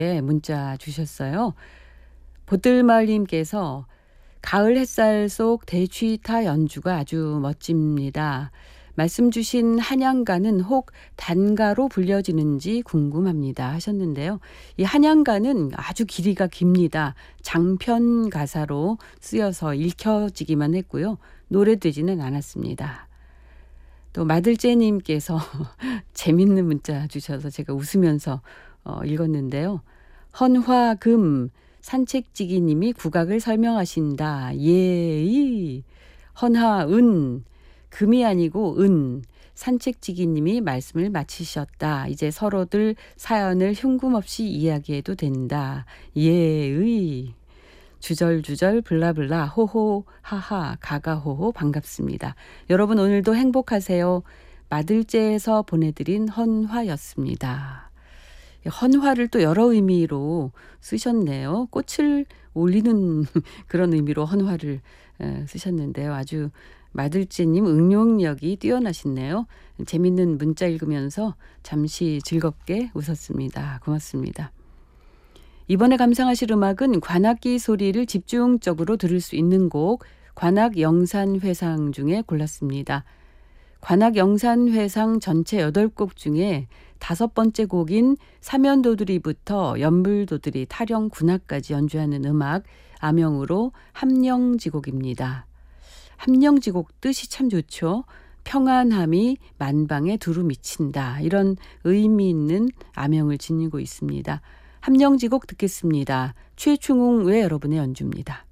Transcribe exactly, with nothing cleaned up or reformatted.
문자 주셨어요. 보들마을님께서 가을 햇살 속 대취타 연주가 아주 멋집니다. 말씀 주신 한양가는 혹 단가로 불려지는지 궁금합니다 하셨는데요. 이 한양가는 아주 길이가 깁니다. 장편 가사로 쓰여서 읽혀지기만 했고요. 노래되지는 않았습니다. 또 마들째님께서 재밌는 문자 주셔서 제가 웃으면서 어, 읽었는데요. 헌화금 산책지기님이 국악을 설명하신다. 예이 헌화은 금이 아니고 은 산책지기님이 말씀을 마치셨다. 이제 서로들 사연을 흉금없이 이야기해도 된다. 예의 주절주절 블라블라 호호 하하 가가호호 반갑습니다. 여러분 오늘도 행복하세요. 마들째에서 보내드린 헌화였습니다. 헌화를 또 여러 의미로 쓰셨네요. 꽃을 올리는 그런 의미로 헌화를 쓰셨는데요. 아주 마들째님 응용력이 뛰어나시네요. 재밌는 문자 읽으면서 잠시 즐겁게 웃었습니다. 고맙습니다. 이번에 감상하실 음악은 관악기 소리를 집중적으로 들을 수 있는 곡 관악영산회상 중에 골랐습니다. 관악영산회상 전체 여덟 곡 중에 다섯 번째 곡인 사면도드리부터 연불도드리, 타령, 군악까지 연주하는 음악 암영으로 함령지곡입니다. 함령지곡 뜻이 참 좋죠. 평안함이 만방에 두루 미친다. 이런 의미 있는 암영을 지니고 있습니다. 함령지곡 듣겠습니다. 최충웅 외 여러분의 연주입니다.